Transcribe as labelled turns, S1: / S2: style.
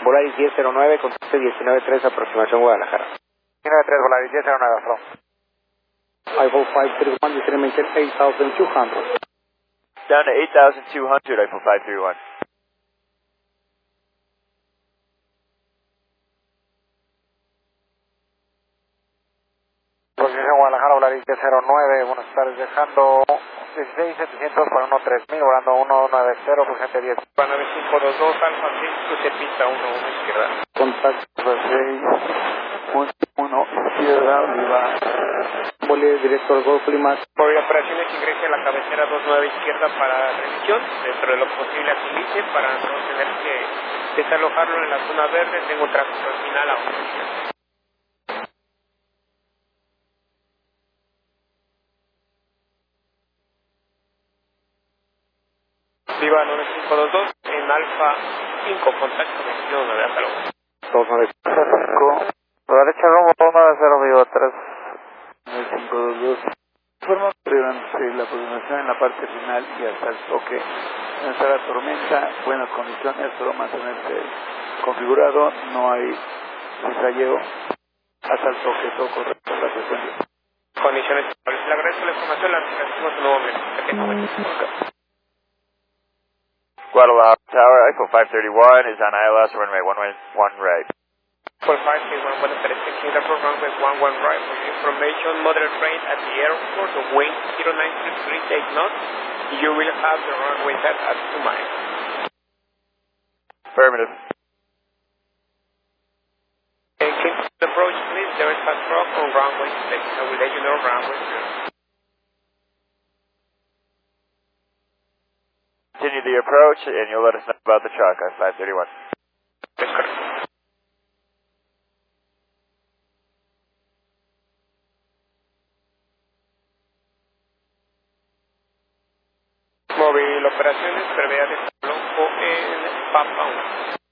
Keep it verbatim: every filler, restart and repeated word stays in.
S1: Volaris diez cero nueve, contacto diecinueve tres, aproximación Guadalajara.
S2: diecinueve tres, Volaris diez cero nueve, afro.
S1: Eiffel five three one, descend maintain eight thousand two hundred.
S3: Down to eight thousand two hundred, Eiffel five three one.
S2: Posición Guadalajara, Volaris diez cero nueve, buenas tardes, dejando dieciséis setecientos para uno tres mil, volando uno nueve cero, presente diez.
S4: nueve cinco dos dos, Alfa seis, cruce pista uno uno izquierda.
S1: Contacto seis uno izquierda, Viva. Vole directo al Golfo Lima.
S4: Por operaciones ingrese a la cabecera dos nueve izquierda para revisión, dentro de lo posible agilice para no tener que desalojarlo en la zona verde, tengo tráfico al final a uno. Viva nueve cinco dos dos, en Alfa cinco, contacto veintiuno nueve, hasta luego.
S1: dos nueve
S2: cinco, a la derecha rumbo uno nueve cero, Viva tres.
S5: nueve cinco dos dos. Forma durante la programación en la parte final y hasta el toque. No está la tormenta, buenas condiciones, solo mantenerse configurado, no hay cizalleo. Hasta el toque, todo correcto, la frecuencia.
S4: Condiciones estables. Le agradezco la información, la agradecemos nuevamente.
S3: Guadalajara Tower, Eiffel five thirty-one is on I L S runway one one right.
S4: For five three one, buenas tardes, Singapore runway one one right. For your information, moderate rain at the airport, the wind zero nine six three, take note. You will have the runway set at two miles.
S3: Affirmative.
S4: And continue the approach, please. There is a truck on runway six. I will let you know runway zero.
S3: Continue the approach, and you'll let us know about the truck, I five thirty-one.
S4: That's correct. Móvil Operaciones, prevea desalojo en Papa uno.